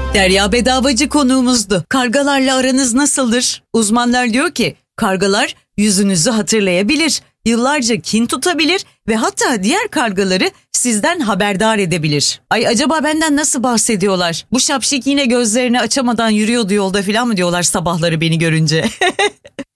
Derya Bedavacı konuğumuzdu. Kargalarla aranız nasıldır? Uzmanlar diyor ki kargalar yüzünüzü hatırlayabilir, yıllarca kin tutabilir ve hatta diğer kargaları sizden haberdar edebilir. Ay acaba benden nasıl bahsediyorlar? Bu şapşik yine gözlerini açamadan yürüyordu yolda falan mı diyorlar sabahları beni görünce?